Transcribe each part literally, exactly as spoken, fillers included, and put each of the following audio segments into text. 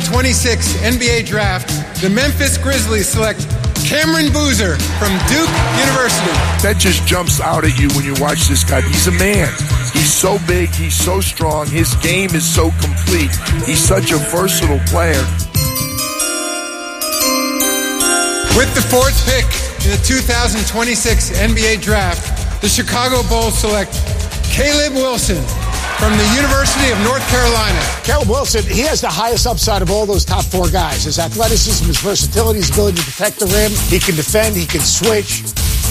twenty-six N B A Draft, the Memphis Grizzlies select Cameron Boozer from Duke University. That just jumps out at you when you watch this guy. He's a man. He's so big. He's so strong. His game is so complete. He's such a versatile player. With the fourth pick in the two thousand twenty-six N B A Draft, the Chicago Bulls select Caleb Wilson from the University of North Carolina. Caleb Wilson, he has the highest upside of all those top four guys. His athleticism, his versatility, his ability to protect the rim. He can defend, he can switch.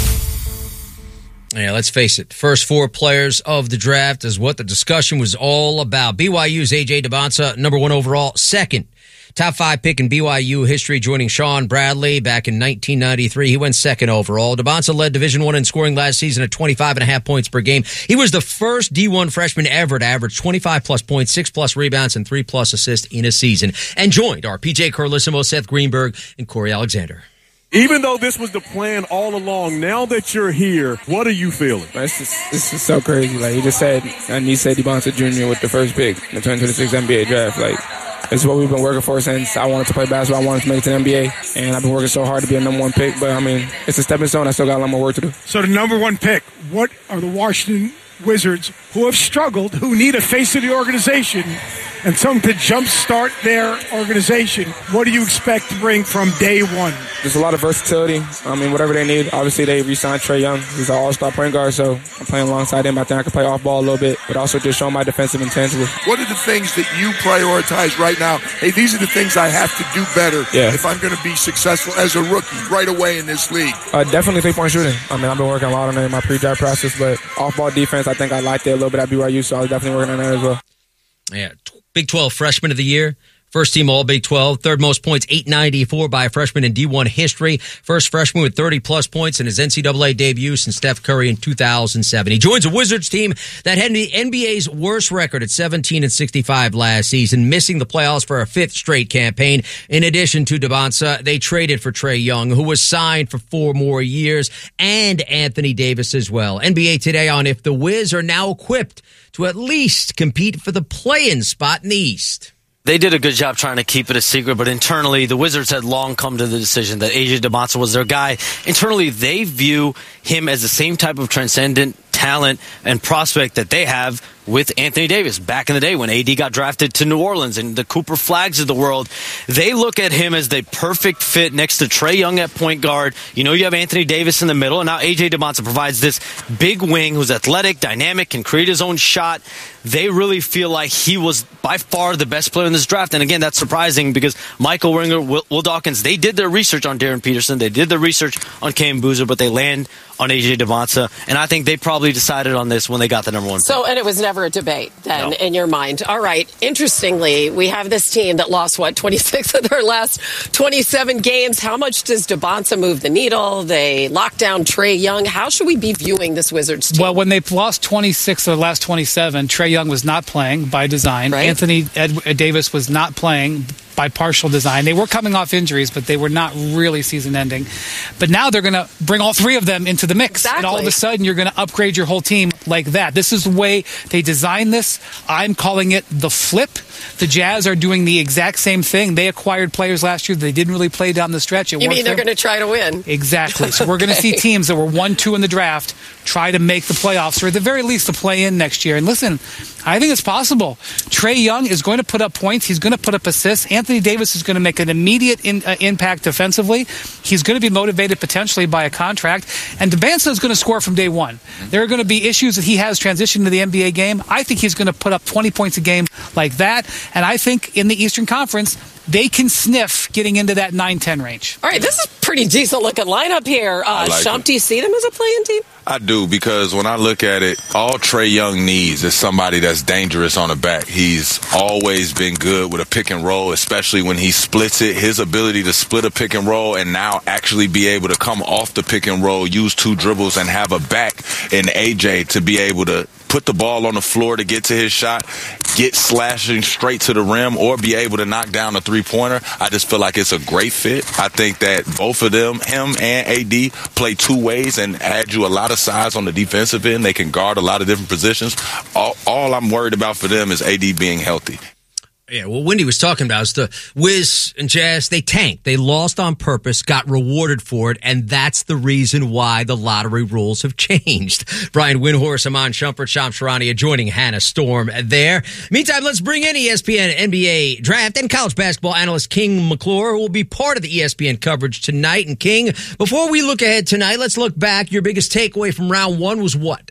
Yeah, let's face it. First four players of the draft is what the discussion was all about. B Y U's A J Dybantsa, number one overall. Second, top five pick in B Y U history, joining Sean Bradley back in nineteen ninety-three. He went second overall. Dybantsa led Division One in scoring last season at twenty-five and a half points per game. He was the first D one freshman ever to average twenty-five plus points, six plus rebounds, and three plus assists in a season. And joined our P J Carlissimo, Seth Greenberg, and Corey Alexander. Even though this was the plan all along, now that you're here, what are you feeling? It's just, it's just so crazy. Like you just said, I need to say Dybantsa Junior with the first pick in the twenty twenty-six N B A Draft. Like, this is what we've been working for since I wanted to play basketball. I wanted to make it to the N B A, and I've been working so hard to be a number one pick. But, I mean, it's a stepping stone. I still got a lot more work to do. So the number one pick, what are the Washington Wizards, who have struggled, who need a face of the organization and someone to jumpstart their organization, what do you expect to bring from day one? There's a lot of versatility. I mean, whatever they need. Obviously, they re-signed Trae Young. He's an all-star point guard, so I'm playing alongside him. I think I can play off ball a little bit, but also just show my defensive intangibles. What are the things that you prioritize right now? Hey, these are the things I have to do better yeah. if I'm going to be successful as a rookie right away in this league. Uh, definitely three-point shooting. I mean, I've been working a lot on it in my pre-draft process, but off-ball defense, I think I liked it a little bit at B Y U, so I was definitely working on that as well. Yeah, Big twelve Freshman of the Year. First team All Big twelve. Third most points, eight ninety-four by a freshman in D one history. First freshman with thirty-plus points in his N C double A debut since Steph Curry in two thousand seven. He joins a Wizards team that had the N B A's worst record at seventeen and sixty-five last season, missing the playoffs for a fifth straight campaign. In addition to Dybantsa, they traded for Trae Young, who was signed for four more years, and Anthony Davis as well. N B A Today on if the Wiz are now equipped to at least compete for the play-in spot in the East. They did a good job trying to keep it a secret, but internally, the Wizards had long come to the decision that A J Dybantsa was their guy. Internally, they view him as the same type of transcendent talent and prospect that they have with Anthony Davis back in the day when A D got drafted to New Orleans and the Cooper Flags of the world. They look at him as the perfect fit next to Trae Young at point guard. You know, you have Anthony Davis in the middle, and now A J Dybantsa provides this big wing who's athletic, dynamic, can create his own shot. They really feel like he was by far the best player in this draft. And again, that's surprising because Michael Winger, Will, Will Dawkins, they did their research on Darren Peterson. They did their research on Cam Boozer, but they land on A J Dybantsa. And I think they probably decided on this when they got the number one pick. So, and it was never a debate then no. in your mind. All right. Interestingly, we have this team that lost, what, twenty-six of their last twenty-seven games. How much does Dybantsa move the needle? They locked down Trae Young. How should we be viewing this Wizards team? Well, when they've lost twenty-six of the last twenty-seven, Trae Young was not playing by design. Right. Anthony Ed- Davis was not playing by partial design. They were coming off injuries, but they were not really season-ending. But now they're going to bring all three of them into the mix. Exactly. And all of a sudden, you're going to upgrade your whole team like that. This is the way they designed this. I'm calling it the flip. The Jazz are doing the exact same thing. They acquired players last year. They didn't really play down the stretch. It you mean they're going to try to win? Exactly. So we're going to Okay. see teams that were one two in the draft try to make the playoffs, or at the very least to play in next year. And listen, I think it's possible. Trae Young is going to put up points. He's going to put up assists. Anthony Davis is going to make an immediate in, uh, impact defensively. He's going to be motivated potentially by a contract. And Dybantsa is going to score from day one. There are going to be issues that he has transitioned to the N B A game. I think he's going to put up twenty points a game like that. And I think in the Eastern Conference, they can sniff getting into that nine ten range. All right, this is a pretty decent-looking lineup here. Uh, like Shump, it. do you see them as a play-in team? I do, because when I look at it, all Trae Young needs is somebody that's dangerous on the back. He's always been good with a pick and roll, especially when he splits it. His ability to split a pick and roll and now actually be able to come off the pick and roll, use two dribbles, and have a back in A J to be able to put the ball on the floor to get to his shot, get slashing straight to the rim, or be able to knock down a three-pointer. I just feel like it's a great fit. I think that both of them, him and A D, play two ways and add you a lot of size on the defensive end. They can guard a lot of different positions. All, all I'm worried about for them is A D being healthy. Yeah, what Wendy was talking about is the Wiz and Jazz, they tanked. They lost on purpose, got rewarded for it, and that's the reason why the lottery rules have changed. Brian Windhorst, Amon Shumpert, Shams Charania joining Hannah Storm there. Meantime, let's bring in E S P N N B A draft and college basketball analyst King McClure, who will be part of the E S P N coverage tonight. And King, before we look ahead tonight, let's look back. Your biggest takeaway from round one was what?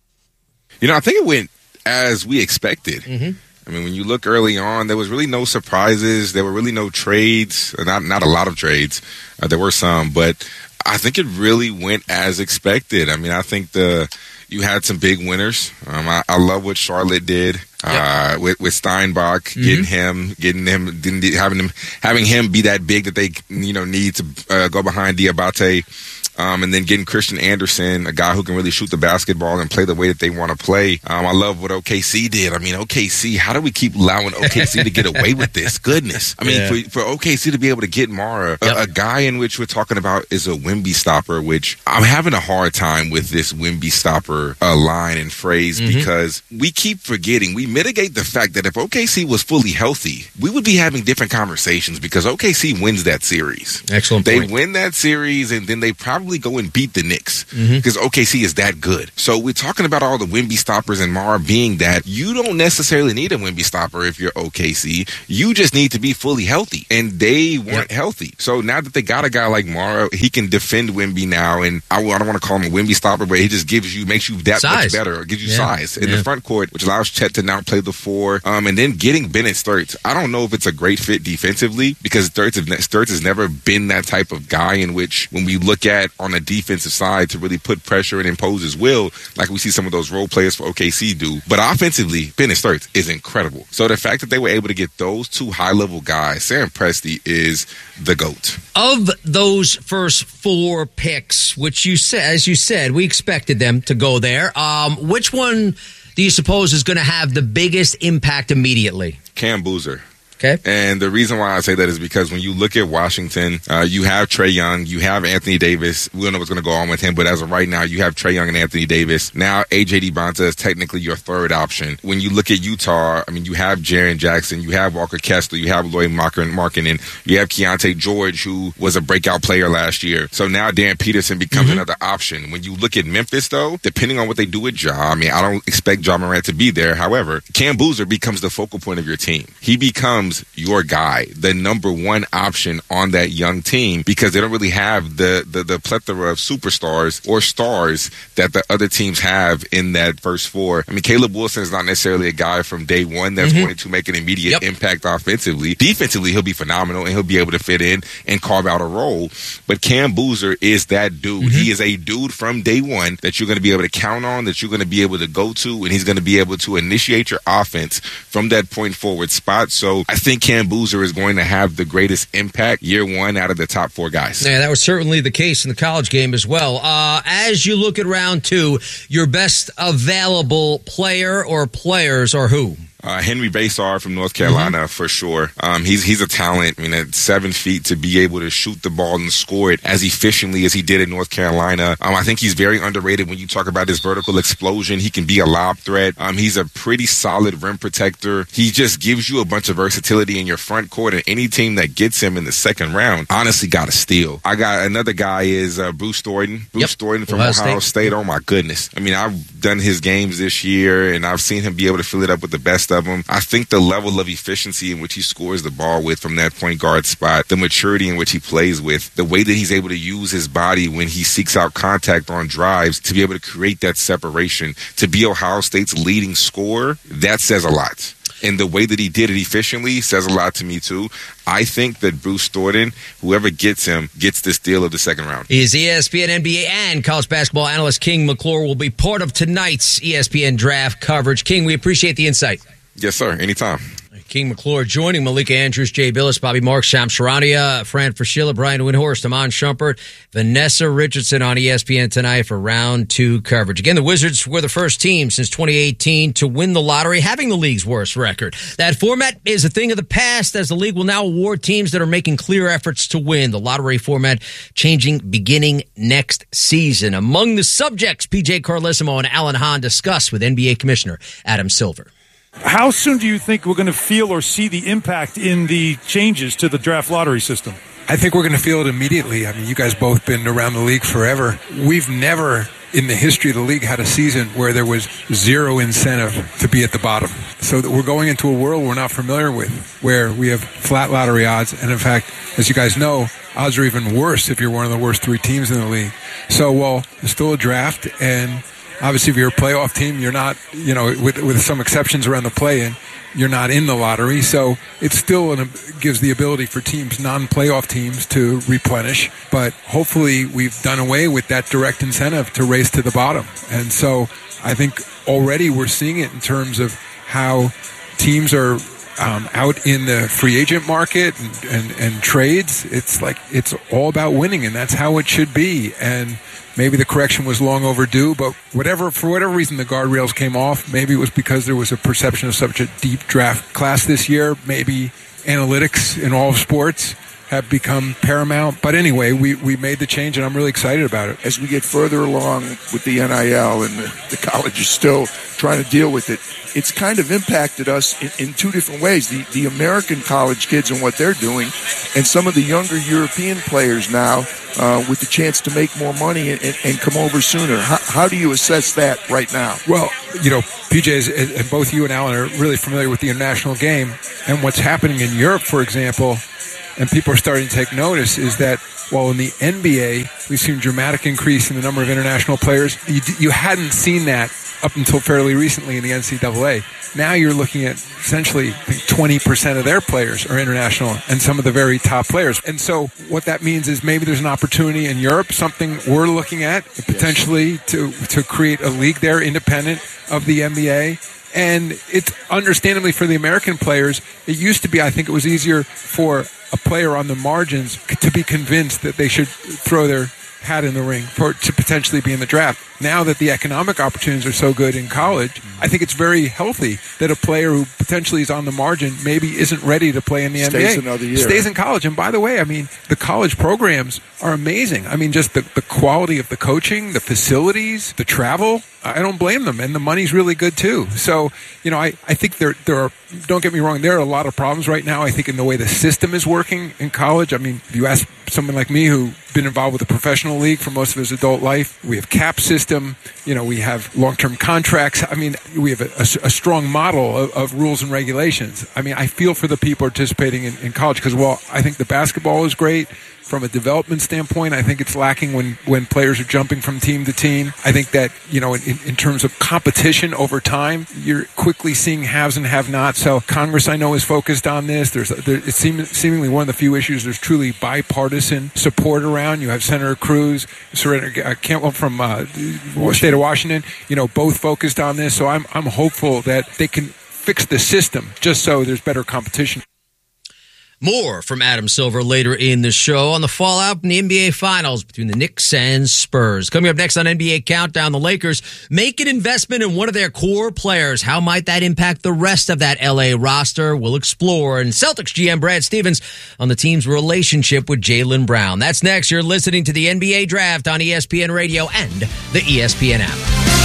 You know, I think it went as we expected. Mm-hmm. I mean, when you look early on, there was really no surprises. There were really no trades, not not a lot of trades. Uh, there were some, but I think it really went as expected. I mean, I think the you had some big winners. Um, I, I love what Charlotte did uh, yep. with, with Steinbach, mm-hmm. getting him, getting him, having him, having him be that big that they you know need to uh, go behind Diabate. Um, and then getting Christian Anderson, a guy who can really shoot the basketball and play the way that they want to play. Um, I love what O K C did. I mean, O K C, how do we keep allowing O K C to get away with this? Goodness. I mean, yeah. for, for O K C to be able to get Mara, a, yep. a guy in which we're talking about is a Wemby stopper, which I'm having a hard time with this Wemby stopper uh, line and phrase mm-hmm. because we keep forgetting. We mitigate the fact that if O K C was fully healthy, we would be having different conversations because O K C wins that series. Excellent They point. win that series, and then they probably go and beat the Knicks because mm-hmm. O K C is that good. So we're talking about all the Wemby stoppers and Mara being that. You don't necessarily need a Wemby stopper if you're O K C. You just need to be fully healthy, and they weren't yep. healthy. So now that they got a guy like Mara, he can defend Wemby now, and I, I don't want to call him a Wemby stopper, but he just gives you, makes you that size. much better. It gives you yeah. size in yeah. the front court, which allows Chet to now play the four. Um, and then getting Bennett Sturts. I don't know if it's a great fit defensively because Sturts, Sturts has never been that type of guy in which when we look at on a defensive side to really put pressure and impose his will like we see some of those role players for O K C do. But offensively, Bennett Sturts is incredible. So the fact that they were able to get those two high-level guys, Sam Presti is the GOAT. Of those first four picks, which you said, as you said, we expected them to go there, um, which one do you suppose is going to have the biggest impact immediately? Cam Boozer. Okay. And the reason why I say that is because when you look at Washington, uh, you have Trae Young, you have Anthony Davis. We don't know what's going to go on with him, but as of right now, you have Trae Young and Anthony Davis. Now, A J DeBonta is technically your third option. When you look at Utah, I mean, you have Jaren Jackson, you have Walker Kessler, you have Lloyd Markkanen, you have Keontae George, who was a breakout player last year. So now Dan Peterson becomes mm-hmm. another option. When you look at Memphis, though, depending on what they do with Ja, I mean, I don't expect Ja Morant to be there. However, Cam Boozer becomes the focal point of your team. He becomes your guy, the number one option on that young team because they don't really have the, the, the plethora of superstars or stars that the other teams have in that first four. I mean, Caleb Wilson is not necessarily a guy from day one that's mm-hmm. going to make an immediate yep. impact offensively. Defensively, he'll be phenomenal and he'll be able to fit in and carve out a role. But Cam Boozer is that dude. Mm-hmm. He is a dude from day one that you're going to be able to count on, that you're going to be able to go to, and he's going to be able to initiate your offense from that point forward spot. So I think Cam Boozer is going to have the greatest impact year one out of the top four guys. Yeah, that was certainly the case in the college game as well. Uh, as you look at round two, your best available player or players are who? Uh, Henry Basar from North Carolina, mm-hmm. for sure. Um, he's he's a talent. I mean, at seven feet to be able to shoot the ball and score it as efficiently as he did in North Carolina. Um, I think he's very underrated when you talk about his vertical explosion. He can be a lob threat. Um, he's a pretty solid rim protector. He just gives you a bunch of versatility in your front court, and any team that gets him in the second round honestly got a steal. I got another guy is uh, Bruce Thornton. Bruce yep. Thornton from Ohio, Ohio State. State. Oh, my goodness. I mean, I've done his games this year, and I've seen him be able to fill it up with the best of them. I think the level of efficiency in which he scores the ball with from that point guard spot, the maturity in which he plays with, the way that he's able to use his body when he seeks out contact on drives to be able to create that separation, to be Ohio State's leading scorer, that says a lot. And the way that he did it efficiently says a lot to me, too. I think that Bruce Thornton, whoever gets him, gets the steal of the second round. He is E S P N N B A and college basketball analyst King McClure will be part of tonight's E S P N draft coverage. King, we appreciate the insight. Yes, sir. Anytime. King McClure joining Malika Andrews, Jay Billis, Bobby Marks, Shams Charania, Fran Fraschilla, Brian Windhorst, Amon Shumpert, Vanessa Richardson on E S P N tonight for round two coverage. Again, the Wizards were the first team since twenty eighteen to win the lottery, having the league's worst record. That format is a thing of the past, as the league will now award teams that are making clear efforts to win. The lottery format changing beginning next season. Among the subjects P J Carlesimo and Alan Hahn discuss with N B A Commissioner Adam Silver. How soon do you think we're going to feel or see the impact in the changes to the draft lottery system? I think we're going to feel it immediately. I mean, you guys both been around the league forever. We've never in the history of the league had a season where there was zero incentive to be at the bottom. So that we're going into a world we're not familiar with, where we have flat lottery odds. And in fact, as you guys know, odds are even worse if you're one of the worst three teams in the league. So, well, there's still a draft, and obviously if you're a playoff team, you're not, you know, with, with some exceptions around the play-in, you're not in the lottery. So it still an, gives the ability for teams, non-playoff teams, to replenish. But hopefully we've done away with that direct incentive to race to the bottom. And so I think already we're seeing it in terms of how teams are um, out in the free agent market and, and, and trades. It's like it's all about winning, and that's how it should be. And maybe the correction was long overdue, but whatever, for whatever reason the guardrails came off, maybe it was because there was a perception of such a deep draft class this year. Maybe analytics in all of sports have become paramount. But anyway, we, we made the change, and I'm really excited about it. As we get further along with the N I L and the, the college is still trying to deal with it, it's kind of impacted us in, in two different ways. The, the American college kids and what they're doing, and some of the younger European players now uh, with the chance to make more money and, and, and come over sooner. How, how do you assess that right now? Well, you know, P J, is, and both you and Alan are really familiar with the international game, and what's happening in Europe, for example, and people are starting to take notice, is that while in the N B A we've seen a dramatic increase in the number of international players, you, you hadn't seen that up until fairly recently in the N C double A. Now you're looking at essentially I think twenty percent of their players are international, and some of the very top players. And so what that means is maybe there's an opportunity in Europe, something we're looking at potentially to, to create a league there independent of the N B A. And it's understandably for the American players, it used to be, I think it was easier for a player on the margins to be convinced that they should throw their hat in the ring for to potentially be in the draft. Now that the economic opportunities are so good in college, I think it's very healthy that a player who potentially is on the margin maybe isn't ready to play in the Stays N B A. Another year. Stays in college. And by the way, I mean, the college programs are amazing. I mean, just the, the quality of the coaching, the facilities, the travel, I don't blame them. And the money's really good too. So, you know, I, I think there there are, don't get me wrong, there are a lot of problems right now, I think, in the way the system is working in college. I mean, if you ask someone like me who's been involved with the professional league for most of his adult life, we have cap system, you know, we have long-term contracts. I mean, we have a, a, a strong model of, of rules and regulations. I mean, I feel for the people participating in, in college because, well, I think the basketball is great. From a development standpoint, I think it's lacking when, when players are jumping from team to team. I think that, you know, in, in terms of competition over time, you're quickly seeing haves and have-nots. So Congress, I know, is focused on this. There's there, it's seem, seemingly one of the few issues there's truly bipartisan support around. You have Senator Cruz, Senator Cantwell from uh, the state of Washington, you know, both focused on this. So I'm I'm hopeful that they can fix the system just so there's better competition. More from Adam Silver later in the show on the fallout from the N B A Finals between the Knicks and Spurs. Coming up next on N B A Countdown, the Lakers make an investment in one of their core players. How might that impact the rest of that L A roster? We'll explore. And Celtics G M Brad Stevens on the team's relationship with Jaylen Brown. That's next. You're listening to the N B A Draft on E S P N Radio and the E S P N app.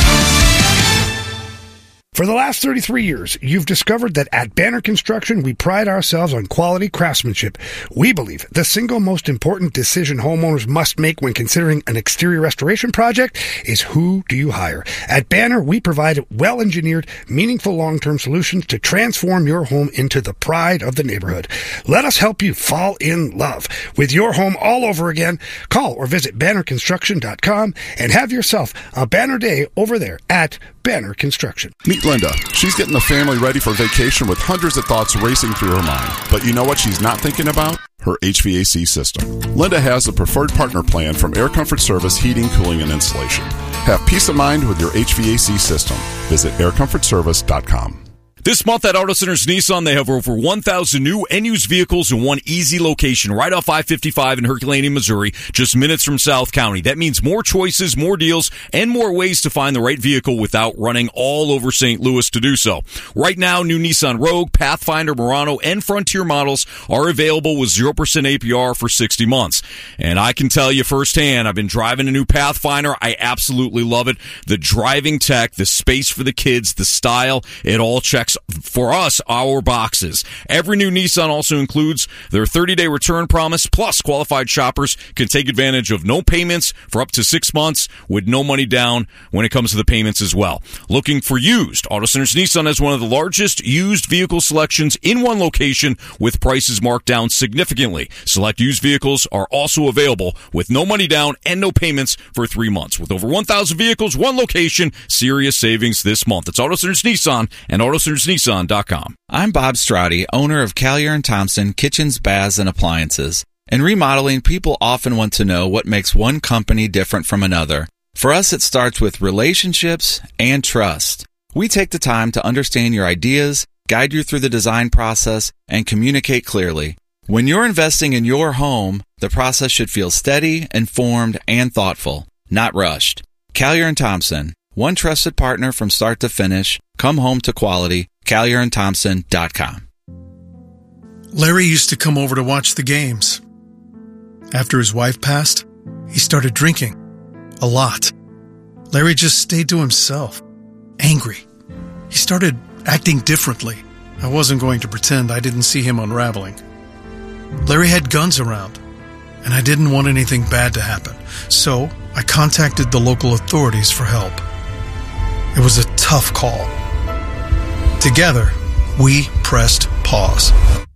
For the last thirty-three years, you've discovered that at Banner Construction, we pride ourselves on quality craftsmanship. We believe the single most important decision homeowners must make when considering an exterior restoration project is who do you hire. At Banner, we provide well-engineered, meaningful long-term solutions to transform your home into the pride of the neighborhood. Let us help you fall in love with your home all over again. Call or visit banner construction dot com and have yourself a banner day over there at Banner Construction. Meet Linda. She's getting the family ready for vacation with hundreds of thoughts racing through her mind. But you know what she's not thinking about? Her H V A C system. Linda has a preferred partner plan from Air Comfort Service Heating, Cooling, and Installation. Have peace of mind with your H V A C system. Visit air comfort service dot com. This month at Auto Centers Nissan, they have over one thousand new and used vehicles in one easy location, right off I fifty-five in Herculaneum, Missouri, just minutes from South County. That means more choices, more deals, and more ways to find the right vehicle without running all over Saint Louis to do so. Right now, new Nissan Rogue, Pathfinder, Murano, and Frontier models are available with zero percent A P R for sixty months. And I can tell you firsthand, I've been driving a new Pathfinder. I absolutely love it. The driving tech, the space for the kids, the style, it all checks box for us, our boxes. Every new Nissan also includes their thirty-day return promise, plus qualified shoppers can take advantage of no payments for up to six months with no money down when it comes to the payments as well. Looking for used? Auto Centers Nissan has one of the largest used vehicle selections in one location with prices marked down significantly. Select used vehicles are also available with no money down and no payments for three months. With over one thousand vehicles, one location, serious savings this month. It's Auto Centers Nissan and auto centers nissan dot com. I'm Bob Strati, owner of Callier and Thompson Kitchens, Baths, and Appliances. In remodeling, people often want to know what makes one company different from another. For us, it starts with relationships and trust. We take the time to understand your ideas, guide you through the design process, and communicate clearly. When you're investing in your home, the process should feel steady, informed, and thoughtful, not rushed. Callier and Thompson, one trusted partner from start to finish. Come home to quality. Callier and Thompson dot com. Larry used to come over to watch the games. After his wife passed, he started drinking. A lot. Larry just stayed to himself. Angry. He started acting differently. I wasn't going to pretend I didn't see him unraveling. Larry had guns around, and I didn't want anything bad to happen. So I contacted the local authorities for help. It was a tough call. Together, we pressed pause.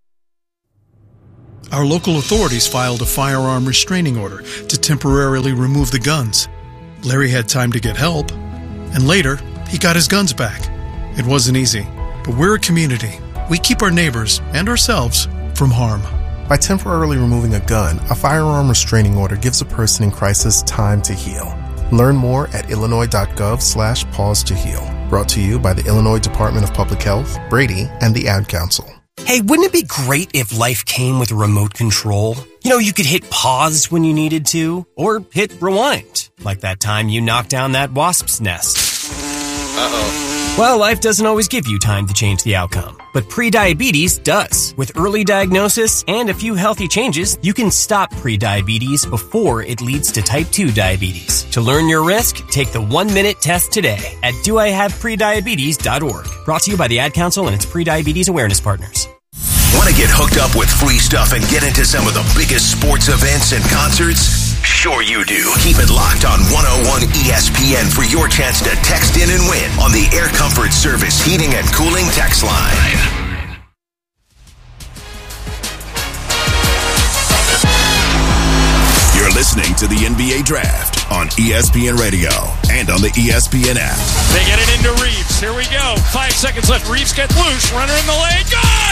Our local authorities filed a firearm restraining order to temporarily remove the guns. Larry had time to get help, and later, he got his guns back. It wasn't easy, but we're a community. We keep our neighbors and ourselves from harm. By temporarily removing a gun, a firearm restraining order gives a person in crisis time to heal. Learn more at illinois.gov slash pause to heal. Brought to you by the Illinois Department of Public Health, Brady, and the Ad Council. Hey, wouldn't it be great if life came with a remote control? You know, you could hit pause when you needed to, or hit rewind, like that time you knocked down that wasp's nest. Uh-oh. Well, life doesn't always give you time to change the outcome, but prediabetes does. With early diagnosis and a few healthy changes, you can stop prediabetes before it leads to type two diabetes. To learn your risk, take the one-minute test today at do I have prediabetes dot org. Brought to you by the Ad Council and its prediabetes awareness partners. Want to get hooked up with free stuff and get into some of the biggest sports events and concerts? Sure you do. Keep it locked on one oh one E S P N for your chance to text in and win on the Air Comfort Service Heating and Cooling text line. You're listening to the N B A Draft on E S P N Radio and on the E S P N app. They get it into Reeves. Here we go. Five seconds left. Reeves gets loose. Runner in the lane. Good!